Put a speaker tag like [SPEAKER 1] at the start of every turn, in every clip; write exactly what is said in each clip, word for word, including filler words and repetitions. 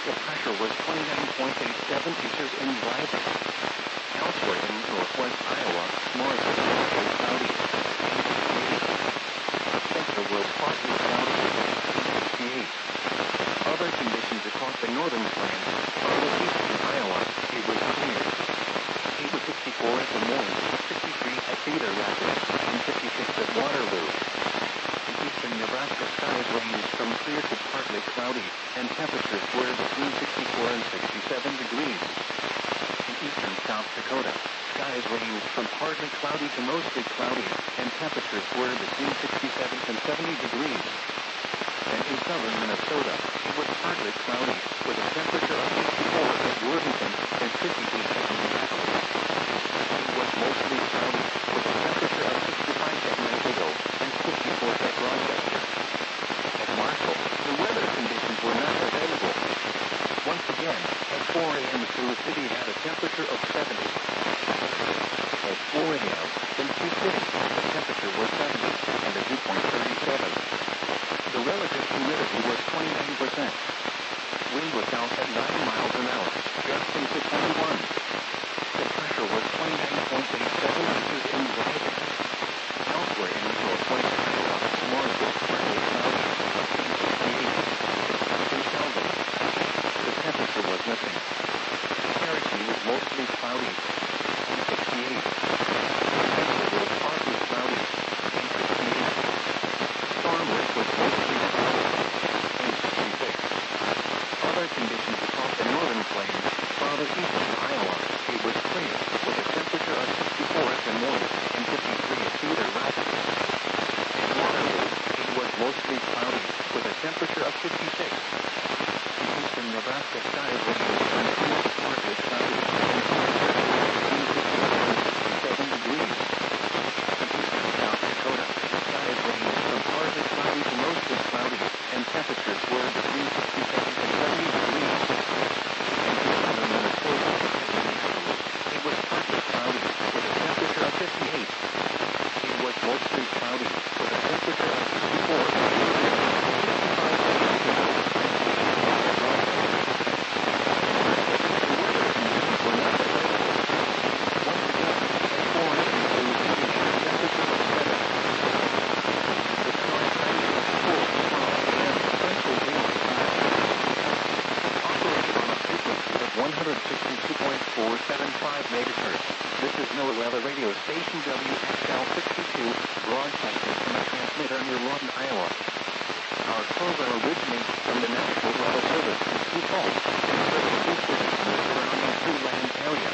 [SPEAKER 1] The pressure was twenty-nine point eight seven inches and rising. Elsewhere in northwest Iowa, Morrison mostly cloudy, sixty-eight. Central was partly cloudy, sixty-eight. Other conditions across the northern plains, farther east in Iowa, it was clear. It was sixty-four at Des Moines, sixty-three at Cedar Rapids, and fifty-six at Waterloo. In eastern Nebraska, skies ranged from clear to partly cloudy, and temperatures were between sixty-four and sixty-seven degrees. In eastern South Dakota, skies ranged from partly cloudy to mostly cloudy, and temperatures were between sixty-seven and seventy degrees. And in southern Minnesota, it was partly cloudy, with a temperature of sixty-four at Worthington and fifty-eight at Minneapolis. It was mostly cloudy, with a temperature of sixty-five at Mankato and fifty-four at Rochester. At Marshall, the weather conditions were not available. Once again, at four a m Sioux City had a temperature of seventy. At four a m in Sioux City, the temperature was seventy, and the dew point thirty-seven. The relative humidity was twenty-nine percent. Wind was south at nine miles an hour, gusting to twenty-one. The pressure was twenty-nine point eight seven inches and rising. Elsewhere in northwest Iowa, Morris was partly cloudy, sixty-eight. In Sheldon, the temperature was nothing. Cherokee was mostly cloudy, sixty-eight. Spencer was partly cloudy, sixty-eight. Stormwood was mostly cloudy, sixty-six. Other conditions across the northern plains, farther east in Iowa, it was clear, with a temperature of sixty-four at Des Moines and fifty-three at Cedar Rapids. In Waterloo, it was mostly cloudy, with a temperature of fifty-six. In eastern Nebraska, skies ranged from clear to partly cloudy, and temperatures were between sixty-four and sixty-seven degrees. In eastern South Dakota, skies ranged from partly cloudy to mostly cloudy, and temperatures were between sixty-seven and seventy degrees. And in southern Minnesota, at Minneapolis, it was partly cloudy, with a temperature of fifty-eight. It was mostly cloudy, with a temperature of sixty-four at Worthington, sixty-five at Mankato, and fifty-eight at Rochester. At Marshall, the weather conditions were not available. Once again, at four a m Sioux City had a temperature of seventy. The sky cleared at four twelve a m Central Daylight Time. Operated on a frequency of one hundred sixty-two point four seven five megahertz, this is NOAA Weather Radio Station W X L sixty-two, broadcasting from a transmitter near Lawton, Iowa. Our program originates from the National Weather Service in Sioux Falls, and serves Sioux City and the surrounding Siouxland area.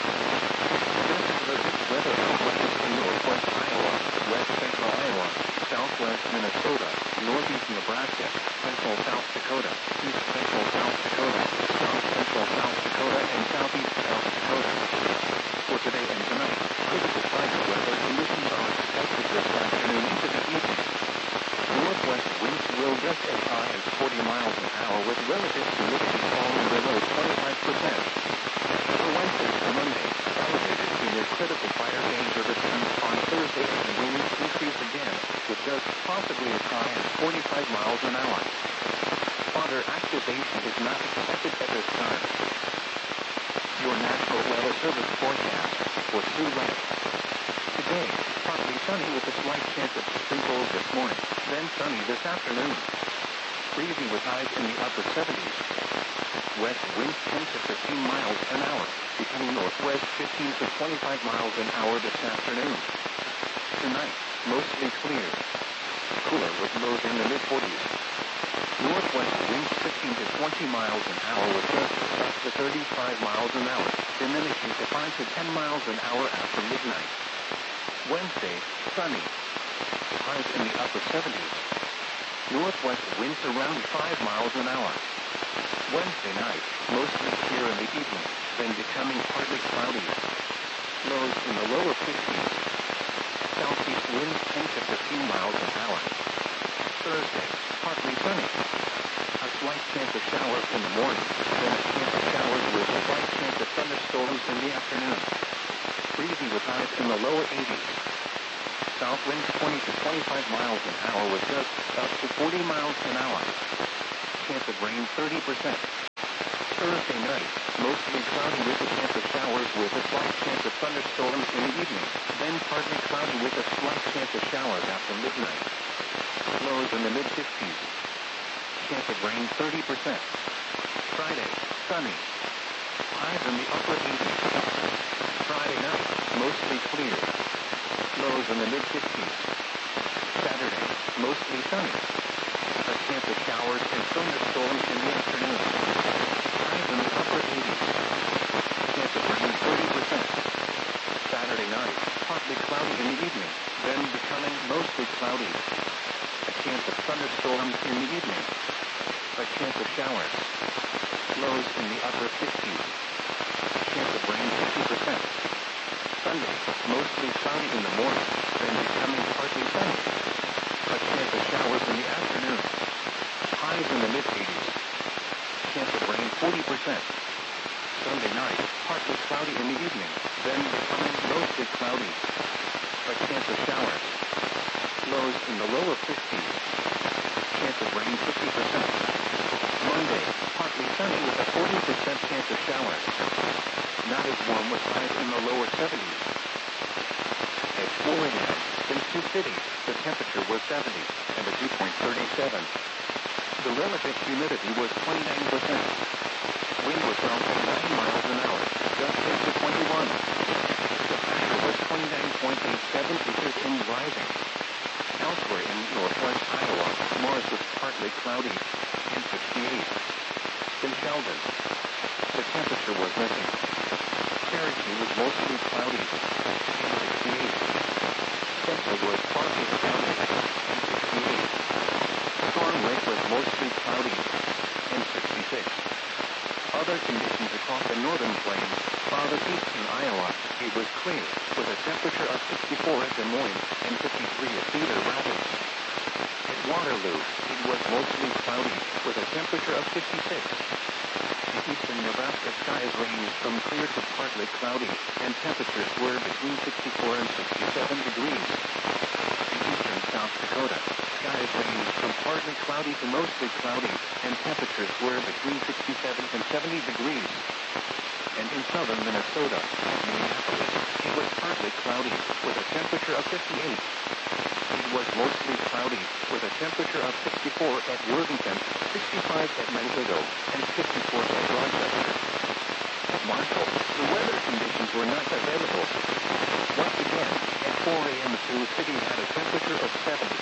[SPEAKER 1] This is the weather outlook in northwest Iowa, west central Iowa, southwest Minnesota, northeast Nebraska, central South Dakota, east central South Dakota, south central South Dakota, and southeast South Dakota. For today and tonight, critical fire weather conditions are expected this afternoon into the evening. Northwest winds will gust as high as forty miles an hour with relative humidity falling below twenty-five percent. For Wednesday to Monday, elevated to near critical fire danger returns on Thursday as the winds increase again, with gusts possibly as high as forty-five miles an hour. Fire activation is not expected at this time. Your National Weather Service forecast for Siouxland. Today, partly sunny with a slight chance of sprinkles this morning, then sunny this afternoon. Breezy with highs in the upper seventies. West winds ten to fifteen miles an hour, becoming northwest fifteen to twenty-five miles an hour this afternoon. Tonight, mostly clear. Cooler with lows in the mid forties. Northwest winds fifteen to twenty miles an hour with gusts up to thirty-five miles an hour, diminishing to five to ten miles an hour after midnight. Wednesday, sunny. Highs in the upper seventies. Northwest winds around five miles an hour. Wednesday night, mostly clear in the evening, then becoming partly cloudy. Lows in the lower fifties. Southeast winds ten to fifteen miles an hour. Thursday, partly sunny. A slight chance of showers in the morning, then a chance of showers with a slight chance of thunderstorms in the afternoon. Breezy with highs in the lower eighties. South winds twenty to twenty-five miles an hour with gusts up to forty miles an hour. Chance of rain thirty percent. Thursday night, mostly cloudy with a chance of showers with a slight chance of thunderstorms in the evening, then partly cloudy with a slight chance of showers after midnight. Lows in the mid-fifties. Chance of rain thirty percent. Friday, sunny. Highs in the upper eighties. Friday night, mostly clear. Lows in the mid-fifties. Saturday, mostly sunny. A chance of showers and thunderstorms in the afternoon. Highs in the upper eighties. Chance of rain thirty percent. Saturday night, partly cloudy in the evening, then becoming mostly cloudy. A chance of thunderstorms in the evening. A chance of showers. Lows in the upper fifties. Chance of rain fifty percent. Sunday, mostly cloudy in the morning, then becoming partly sunny. A chance of showers in the afternoon. Highs in the mid-eighties. Chance of rain forty percent. Sunday night, partly cloudy in the evening, then becoming mostly cloudy. A chance of showers. Lows in the lower fifties. Chance of rain fifty percent. Monday, partly sunny with a forty percent chance of showers. Not as warm with highs in the lower seventies. At four a m, in Sioux City, the temperature was seventy, and the dew point thirty-seven. The relative humidity was twenty-nine percent. Wind was around nine miles an hour, gusting to twenty-one. The pressure was twenty-nine point eight seven inches and rising. Elsewhere in northwest Iowa, Morris was partly cloudy, and sixty-eight. In Sheldon, the temperature was missing. Cherokee was mostly cloudy, and sixty-eight. Central was partly cloudy, and sixty-eight. Storm Lake was mostly cloudy, and sixty-six. Other conditions across the northern plains, farther east in Iowa, it was clear, with a temperature of sixty-four at Des Moines and fifty-three at Cedar Rapids. At Waterloo, it was mostly cloudy, with a temperature of fifty-six. The eastern Nebraska skies ranged from clear to partly cloudy, and temperatures were between sixty-four and sixty-seven degrees. In eastern South Dakota, skies ranged from partly cloudy to mostly cloudy, and temperatures were between sixty-seven and seventy degrees. And in southern Minnesota, at Minneapolis, it was partly cloudy, with a temperature of fifty-eight. It was mostly cloudy, with a temperature of sixty-four at Worthington, sixty-five at Mankato, and fifty-four at Rochester. At Marshall, the weather conditions were not available. Once again, at four a m Sioux City had a temperature of seventy.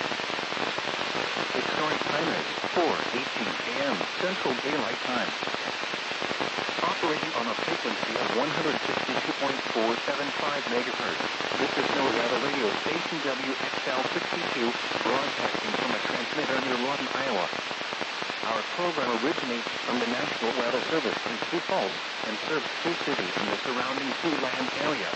[SPEAKER 1] Its start time is four eighteen a m Central Daylight Time. Operating on a frequency of one hundred sixty-two point four seven five megahertz, this is No Weather Radio Station W X L sixty-two, broadcasting from a transmitter near Lawton, Iowa. Our program originates from the National Weather Service in Sioux Falls and serves Sioux City and the surrounding Siouxland area.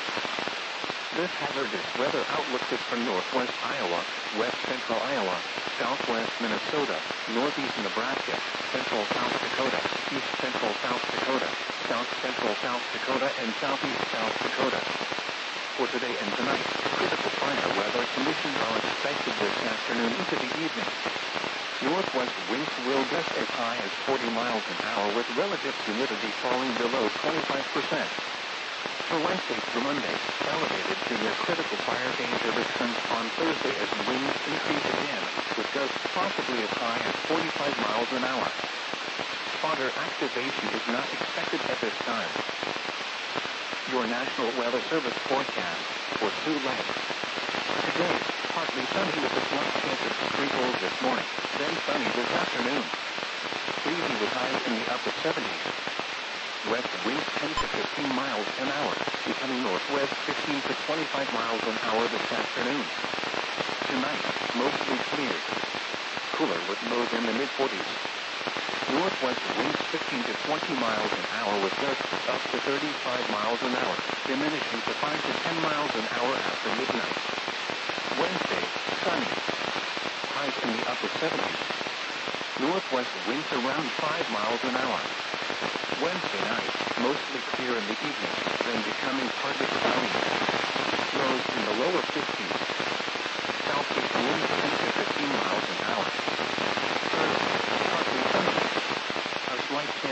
[SPEAKER 1] This hazardous weather outlook is for northwest Iowa, west central Iowa, southwest Minnesota, northeast Nebraska, central South Dakota, east central South Dakota, south central South Dakota, and southeast South Dakota. For today and tonight, critical fire weather conditions are expected this afternoon into the evening. Northwest winds will gust as high as forty miles an hour with relative humidity falling below twenty-five percent. For Wednesday through Monday, elevated to near critical fire danger returns on Thursday as winds increase again, with gusts possibly as high as forty-five miles an hour. Fodder activation is not expected at this time. Your National Weather Service forecast for Siouxland. Today, partly sunny with a slight chance of sprinkles this morning, then sunny this afternoon. Breezy with highs in the upper seventies. West winds ten to fifteen miles an hour, becoming northwest fifteen to twenty-five miles an hour this afternoon. Tonight, mostly clear. Cooler with lows in the mid-forties. Northwest winds fifteen to twenty miles an hour with gusts up to thirty-five miles an hour, diminishing to five to ten miles an hour after midnight. Wednesday, sunny. Highs in the upper seventies. Northwest winds around five miles an hour. Wednesday night, mostly clear in the evening, then becoming partly cloudy. Lows in the lower fifties. Southeast winds ten to fifteen miles an hour.